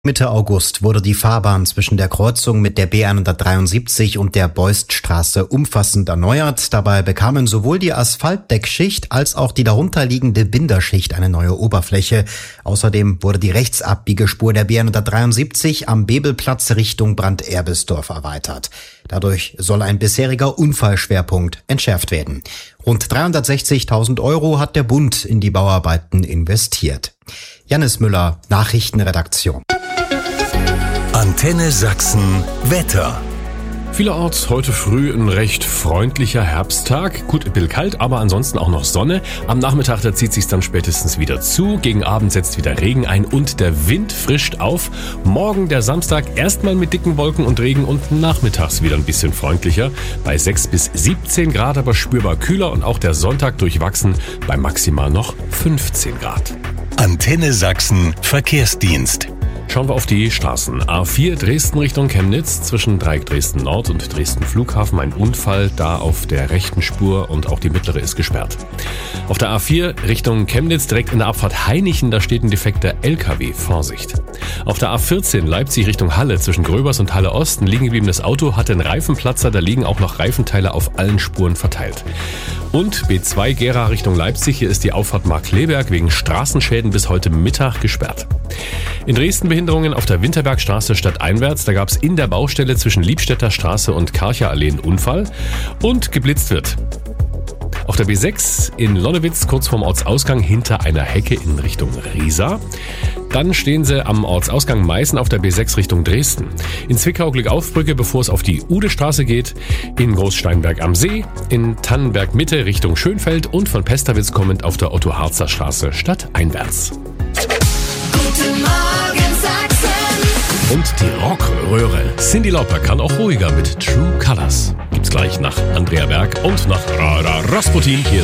Mitte August wurde die Fahrbahn zwischen der Kreuzung mit der B173 und der Beuststraße umfassend erneuert. Dabei bekamen sowohl die Asphaltdeckschicht als auch die darunterliegende Binderschicht eine neue Oberfläche. Außerdem wurde die Rechtsabbiegerspur der B173 am Bebelplatz Richtung Branderbisdorf erweitert. Dadurch soll ein bisheriger Unfallschwerpunkt entschärft werden. Rund 360.000 € hat der Bund in die Bauarbeiten investiert. Janis Müller, Nachrichtenredaktion. Antenne Sachsen Wetter. Vielerorts heute früh ein recht freundlicher Herbsttag. Gut, ein bisschen kalt, aber ansonsten auch noch Sonne. Am Nachmittag, da zieht sich's dann spätestens wieder zu. Gegen Abend setzt wieder Regen ein und der Wind frischt auf. Morgen, der Samstag, erstmal mit dicken Wolken und Regen und nachmittags wieder ein bisschen freundlicher. Bei 6 bis 17 Grad, aber spürbar kühler und auch der Sonntag durchwachsen bei maximal noch 15 Grad. Antenne Sachsen Verkehrsdienst. Schauen wir auf die Straßen. A4 Dresden Richtung Chemnitz, zwischen Dreieck Dresden Nord und Dresden Flughafen ein Unfall, da auf der rechten Spur und auch die mittlere ist gesperrt. Auf der A4 Richtung Chemnitz, direkt in der Abfahrt Hainichen, da steht ein defekter LKW, Vorsicht. Auf der A14 Leipzig Richtung Halle, zwischen Gröbers und Halle Ost, ein liegen gebliebenes Auto hatte einen Reifenplatzer, da liegen auch noch Reifenteile auf allen Spuren verteilt. Und B2 Gera Richtung Leipzig, hier ist die Auffahrt Markkleeberg wegen Straßenschäden bis heute Mittag gesperrt. In Dresden Behinderungen auf der Winterbergstraße stadteinwärts, da gab es in der Baustelle zwischen Liebstädter Straße und Karcher Allee einen Unfall und geblitzt wird. Auf der B6 in Lonnewitz kurz vorm Ortsausgang hinter einer Hecke in Richtung Riesa. Dann stehen sie am Ortsausgang Meißen auf der B6 Richtung Dresden. In Zwickau Glückaufbrücke, bevor es auf die Udestraße geht. In Großsteinberg am See. In Tannenberg Mitte Richtung Schönfeld und von Pesterwitz kommend auf der Otto-Harzer Straße stadteinwärts. Guten Morgen Sachsen. Und die Rockröhre Cyndi Lauper kann auch ruhiger mit True Colors. Gibt's gleich nach Andrea Berg und nach Rasputin. Hier